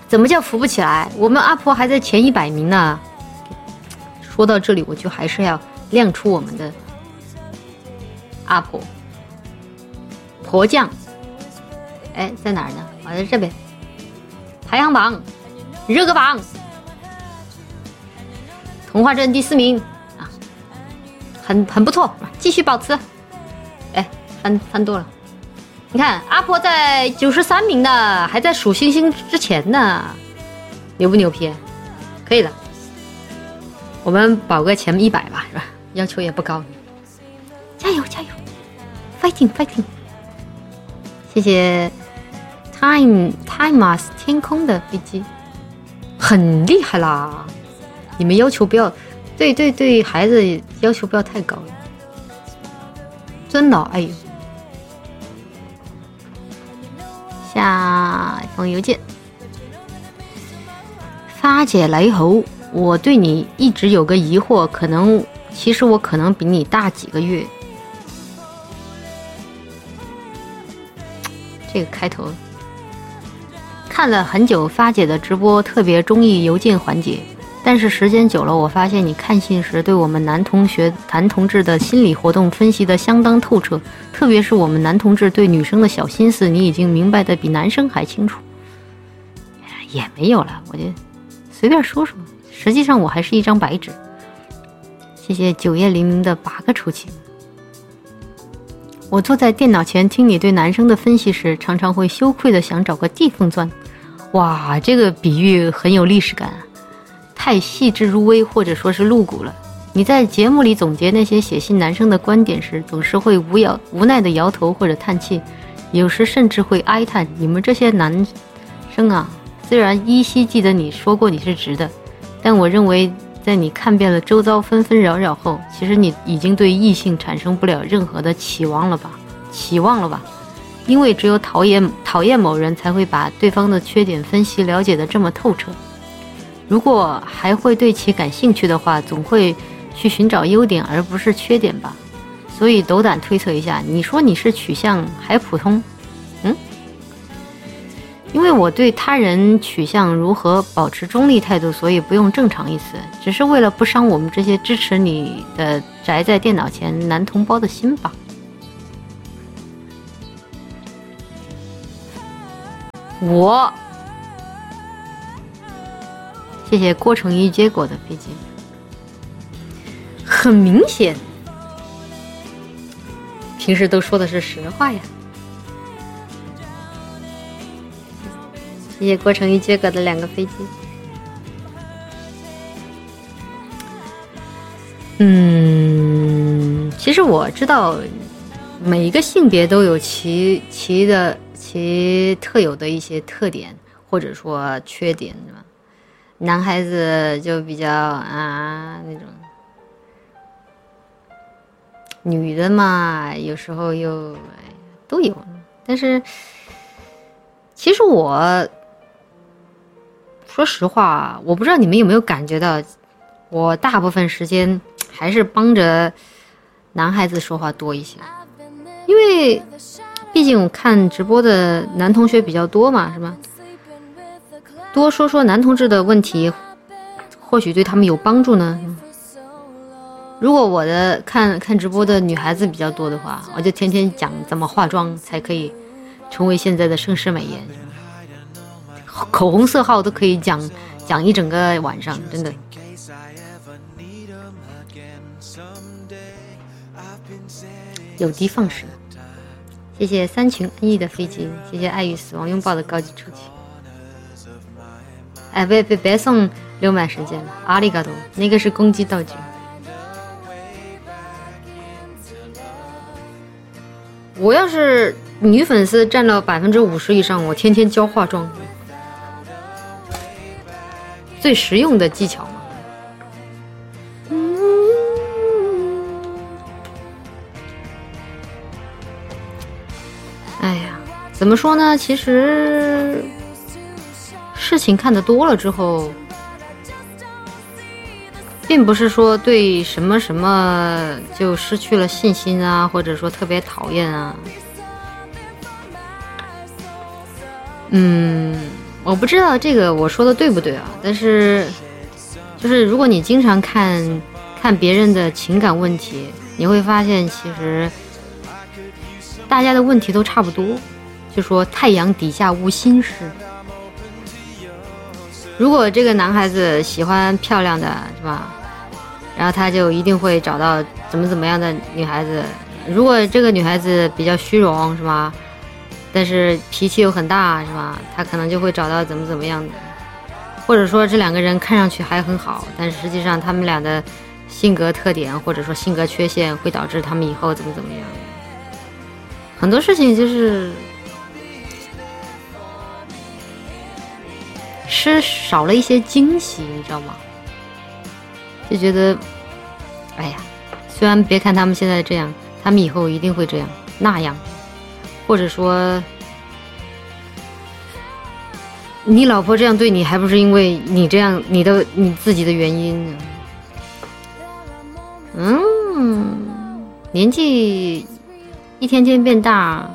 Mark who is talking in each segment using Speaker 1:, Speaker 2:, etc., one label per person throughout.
Speaker 1: 怎么叫扶不起来？我们阿婆还在前100名呢。说到这里，我就还是要亮出我们的阿婆婆酱。哎，在哪儿呢？我在这边。排行榜，热个榜。童话镇第4名啊，很不错，继续保持。哎，翻多了。你看，阿婆在93名呢，还在数星星之前呢，牛不牛批？可以了。我们保个前100吧，是吧？要求也不高，加油加油 ，fighting fighting！ 谢谢 Timas 天空的飞机，很厉害啦！你们要求不要，对孩子要求不要太高了，真的，哎呦！下一封邮件，发姐来猴。我对你一直有个疑惑，其实我可能比你大几个月。这个开头看了很久发姐的直播，特别中意邮件环节，但是时间久了，我发现你看信时对我们男同志的心理活动分析的相当透彻，特别是我们男同志对女生的小心思，你已经明白的比男生还清楚。也没有了，我就随便说说。实际上我还是一张白纸。谢谢9夜黎明的8个出气。我坐在电脑前听你对男生的分析时，常常会羞愧的想找个地缝钻。哇，这个比喻很有历史感，太细致入微或者说是露骨了。你在节目里总结那些写信男生的观点时，总是会无奈的摇头或者叹气，有时甚至会哀叹你们这些男生啊，虽然依稀记得你说过你是直的，但我认为在你看遍了周遭纷纷扰扰后，其实你已经对异性产生不了任何的期望了吧？因为只有讨厌某人才会把对方的缺点分析了解得这么透彻。如果还会对其感兴趣的话，总会去寻找优点而不是缺点吧。所以斗胆推测一下，你说你是取向还普通？因为我对他人取向如何保持中立态度，所以不用正常一词，只是为了不伤我们这些支持你的宅在电脑前男同胞的心吧。谢谢郭成一结果的飞机。很明显，平时都说的是实话呀。谢谢郭成一接格的2个飞机。其实我知道每一个性别都有其特有的一些特点或者说缺点，男孩子就比较那种，女的嘛有时候又都有，但是其实我说实话，我不知道你们有没有感觉到，我大部分时间还是帮着男孩子说话多一些，因为毕竟我看直播的男同学比较多嘛，是吧？多说说男同志的问题，或许对他们有帮助呢。如果我的看直播的女孩子比较多的话，我就天天讲怎么化妆才可以成为现在的盛世美颜，口红色号都可以讲一整个晚上，真的。有的放矢。谢谢三群恩义的飞机，谢谢爱与死亡拥抱的高级出气。哎，别送溜满时间了，阿里嘎多，那个是攻击道具。我要是女粉丝占了50%以上，我天天教化妆，最实用的技巧嘛。哎呀，怎么说呢？其实事情看得多了之后，并不是说对什么什么就失去了信心啊，或者说特别讨我我不知道这个我说的对不对啊，但是就是如果你经常看别人的情感问题，你会发现其实大家的问题都差不多，就说太阳底下无心事。如果这个男孩子喜欢漂亮的是吧，然后他就一定会找到怎么样的女孩子。如果这个女孩子比较虚荣是吧，但是脾气又很大是吧，他可能就会找到怎么样的。或者说这两个人看上去还很好，但实际上他们俩的性格特点或者说性格缺陷会导致他们以后怎么样。很多事情就是少了一些惊喜，你知道吗？就觉得哎呀，虽然别看他们现在这样，他们以后一定会这样那样，或者说你老婆这样对你还不是因为你这样你自己的原因呢？年纪一天天变大，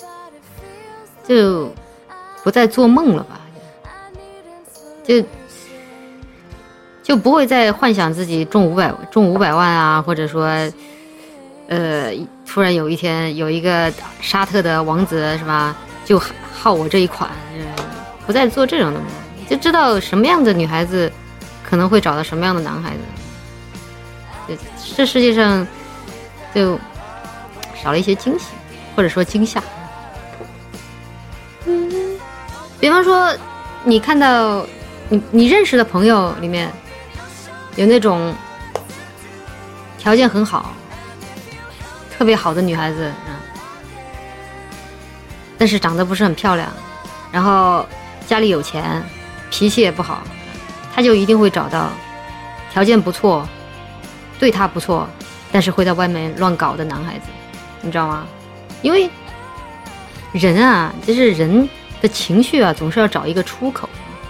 Speaker 1: 就不再做梦了吧，就不会再幻想自己中500万啊，或者说突然有一天有一个沙特的王子是吧，就好我这一款，不再做这种的梦，就知道什么样的女孩子可能会找到什么样的男孩子。这世界上就少了一些惊喜，或者说惊吓。比方说你看到你认识的朋友里面有那种条件很好特别好的女孩子，但是长得不是很漂亮，然后家里有钱，脾气也不好，他就一定会找到条件不错，对他不错，但是会在外面乱搞的男孩子，你知道吗？因为人啊，就是人的情绪啊，总是要找一个出口。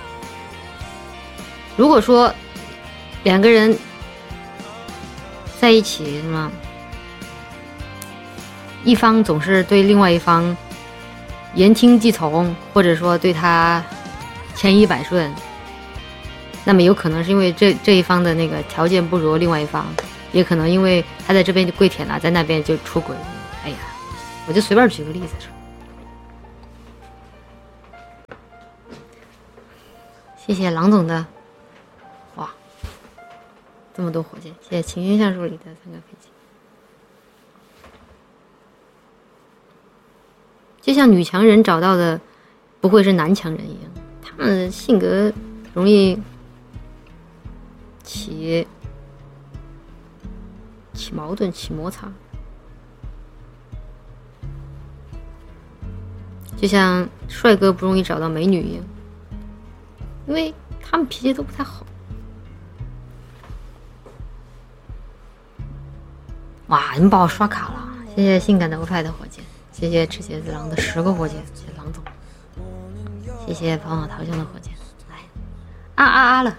Speaker 1: 如果说两个人在一起是吗，一方总是对另外一方言听计从，或者说对他千依百顺，那么有可能是因为这一方的那个条件不如另外一方，也可能因为他在这边就跪舔了，在那边就出轨。哎呀，我就随便举个例子说。谢谢郎总的，哇，这么多火箭！谢谢晴天橡树里的3个飞机。就像女强人找到的不会是男强人一样，他们的性格容易起矛盾、起摩擦。就像帅哥不容易找到美女一样，因为他们脾气都不太好。哇，你们把我刷卡了，谢谢性感的欧派的火箭，谢谢吃茄子狼的10个火箭，谢谢狼总，谢谢跑马桃香的火箭，来啊了。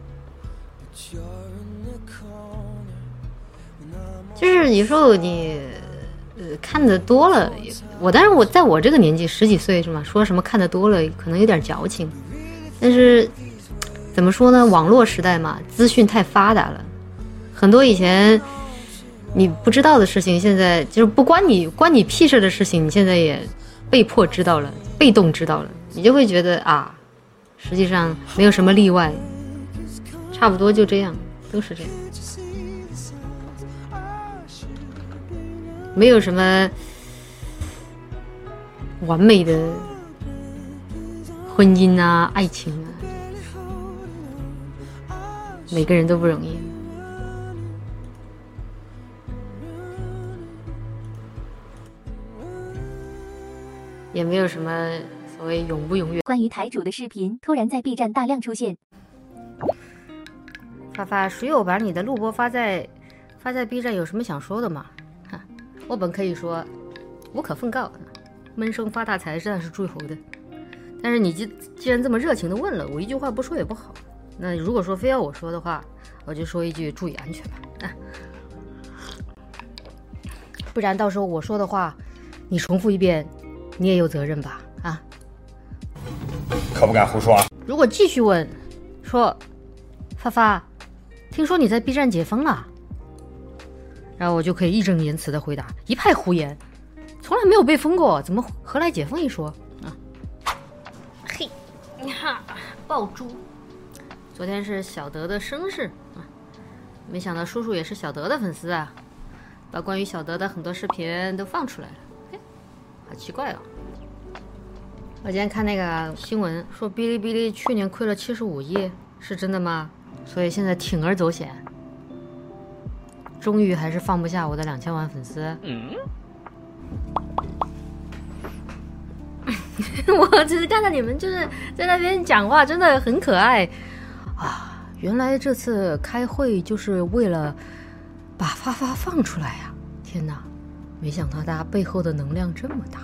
Speaker 1: 就是有时候你看得多了，当然我在我这个年纪10几岁是吗？说什么看得多了可能有点矫情，但是怎么说呢？网络时代嘛，资讯太发达了，很多以前你不知道的事情，现在就是不关你屁事的事情，你现在也被迫知道了，被动知道了，你就会觉得啊，实际上没有什么例外，差不多就这样，都是这样，没有什么完美的婚姻啊、爱情啊，每个人都不容易。也没有什么所谓永不永远。
Speaker 2: 关于台主的视频突然在 B 站大量出现。
Speaker 1: 发谁有把你的录播发在 B 站有什么想说的吗？我本可以说无可奉告，闷声发大财实在是最猴的。但是你既然这么热情的问了，我一句话不说也不好。那如果说非要我说的话，我就说一句注意安全吧。不然到时候我说的话你重复一遍，你也有责任吧？
Speaker 3: 可不敢胡说。
Speaker 1: 如果继续问，说发发，听说你在 B 站解封了，然后我就可以义正言辞的回答，一派胡言，从来没有被封过，怎么何来解封一说啊？嘿，哈，爆珠！昨天是小德的生日啊，没想到叔叔也是小德的粉丝啊，把关于小德的很多视频都放出来了，哎，好奇怪哦。我今天看那个新闻说，哔哩哔哩去年亏了75亿，是真的吗？所以现在铤而走险，终于还是放不下我的2000万粉丝。我只是看到你们就是在那边讲话，真的很可爱啊！原来这次开会就是为了把发发放出来呀！天哪，没想到大家背后的能量这么大。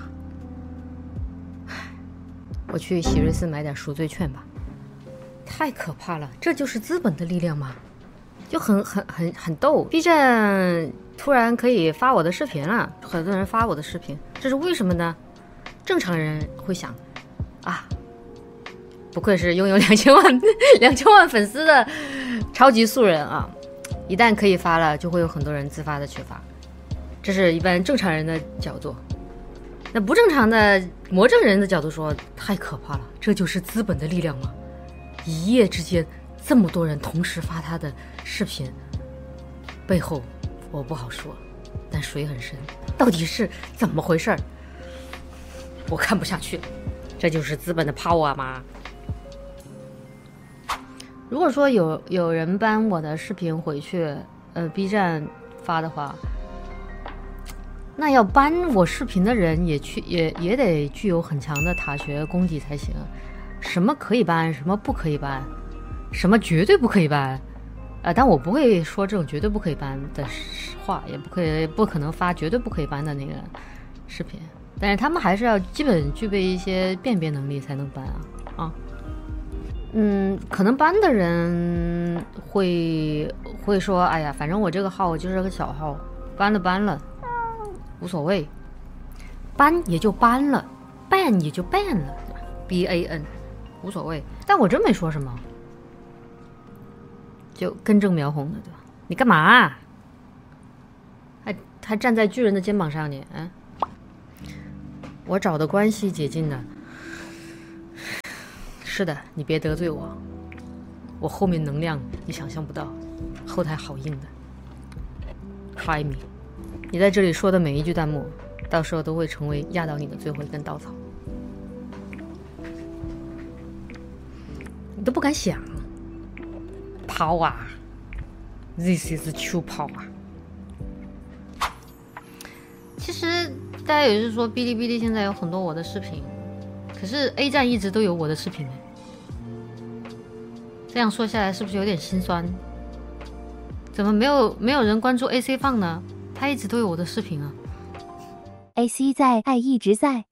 Speaker 1: 我去喜瑞斯买点赎罪券吧，太可怕了！这就是资本的力量吗？就很逗。B 站突然可以发我的视频了，很多人发我的视频，这是为什么呢？正常人会想，啊，不愧是拥有2000万粉丝的超级素人啊！一旦可以发了，就会有很多人自发的去发，这是一般正常人的角度。那不正常的魔怔人的角度说，太可怕了，这就是资本的力量吗？一夜之间这么多人同时发他的视频，背后我不好说，但水很深，到底是怎么回事？我看不下去了，这就是资本的 power 吗？如果说有人搬我的视频回去B 站发的话，那要搬我视频的人也得具有很强的塔学功底才行。什么可以搬，什么不可以搬，什么绝对不可以搬，但我不会说这种绝对不可以搬的话，也不可能发绝对不可以搬的那个视频。但是他们还是要基本具备一些辨别能力才能搬啊。可能搬的人会说，哎呀，反正我这个号我就是个小号，搬了。无所谓，搬也就搬了，办也就办了 ，BAN， 无所谓。但我真没说什么，就根正苗红的，对吧？你干嘛？还站在巨人的肩膀上呢？我找的关系解禁的。是的，你别得罪我，我后面能量你想象不到，后台好硬的。Try me。你在这里说的每一句弹幕，到时候都会成为压倒你的最后一根稻草，你都不敢想。Power， This is true power。其实大家也是说，哔哩哔哩现在有很多我的视频，可是 A 站一直都有我的视频。这样说下来，是不是有点心酸？怎么没有人关注 AC 放呢？他一直都有我的视频啊。
Speaker 2: AC 在，爱一直在。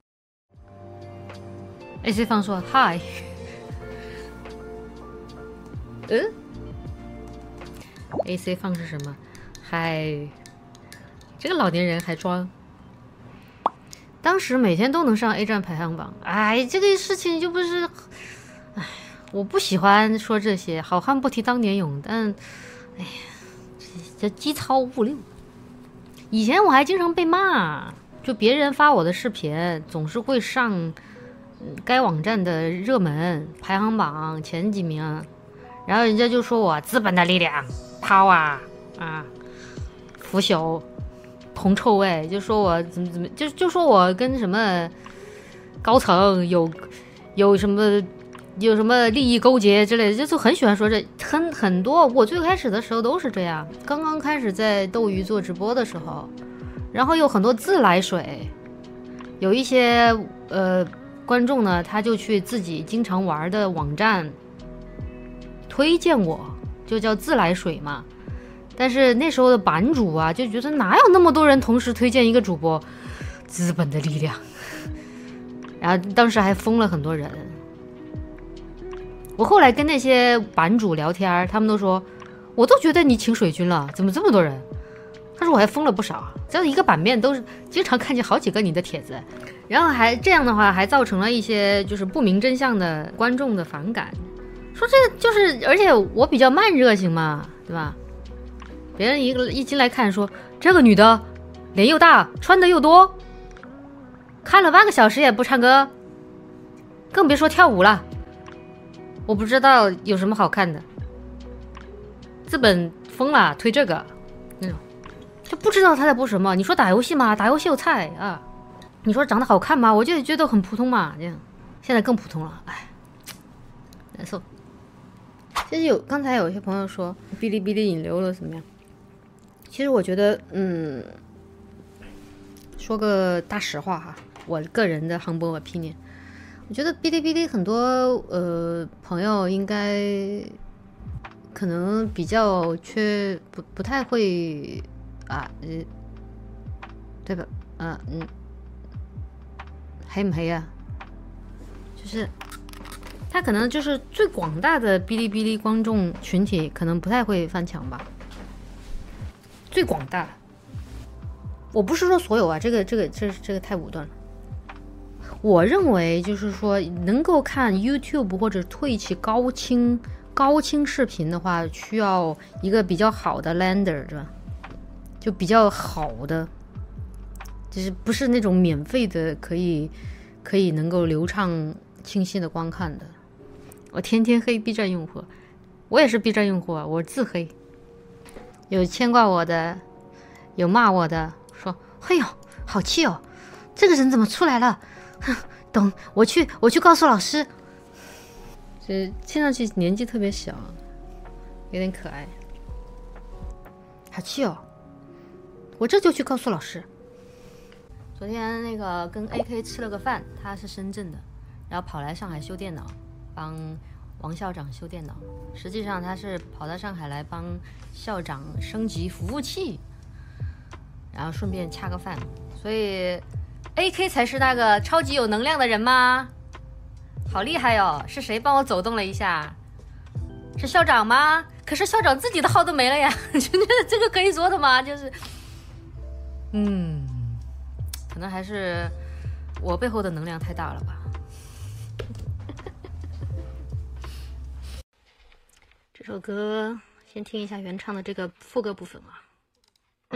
Speaker 1: AC 放说嗨，AC 放是什么？嗨，这个老年人还装。当时每天都能上 A 站排行榜，哎，这个事情就不是，哎，我不喜欢说这些，好汉不提当年勇，但，哎呀，这机操物六。以前我还经常被骂，就别人发我的视频总是会上该网站的热门排行榜前几名，然后人家就说我资本的力量 power 啊，腐朽铜臭味，就说我怎么就说我跟什么高层有什么利益勾结之类的，就很喜欢说这很多。我最开始的时候都是这样，刚刚开始在斗鱼做直播的时候，然后有很多自来水，有一些观众呢，他就去自己经常玩的网站推荐我，就叫自来水嘛。但是那时候的版主啊，就觉得哪有那么多人同时推荐一个主播，资本的力量。然后当时还封了很多人。我后来跟那些版主聊天，他们都说，我都觉得你请水军了，怎么这么多人？他说我还封了不少，只要一个版面都是经常看见好几个你的帖子， 然后还这样的话，还造成了一些就是不明真相的观众的反感，说这个就是，而且我比较慢热型嘛，对吧？别人一进来看说这个女的脸又大，穿的又多，看了半个小时也不唱歌，更别说跳舞了。我不知道有什么好看的，资本疯了推这个那种，就不知道他在播什么。你说打游戏吗？打游戏有菜啊。你说长得好看吗？我就觉得很普通嘛，这样现在更普通了，哎，难受。其实刚才有些朋友说哔哩哔哩引流了怎么样？其实我觉得，说个大实话哈，我个人的 humble opinion， 我觉得哔哩哔哩很多朋友应该可能比较不太会啊，对吧？黑不黑啊？就是他可能就是最广大的哔哩哔哩观众群体，可能不太会翻墙吧。最广大，我不是说所有啊，这个太武断了。我认为就是说，能够看 YouTube 或者Twitch 高清视频的话，需要一个比较好的 lander， 对吧？就比较好的，就是不是那种免费的可以能够流畅清晰的观看的。我天天黑 B 站用户，我也是 B 站用户啊，我自黑。有牵挂我的，有骂我的，说嘿呦好气哦，这个人怎么出来了？懂，我去告诉老师。这听上去年纪特别小，有点可爱。好气哦，我这就去告诉老师。昨天那个跟 AK 吃了个饭，他是深圳的，然后跑来上海修电脑，帮王校长修电脑。实际上他是跑到上海来帮校长升级服务器，然后顺便恰个饭。所以 AK 才是那个超级有能量的人吗？好厉害哦！是谁帮我走动了一下？是校长吗？可是校长自己的号都没了呀！这个可以说的吗？就是可能还是我背后的能量太大了吧。这首歌先听一下原唱的这个副歌部分啊。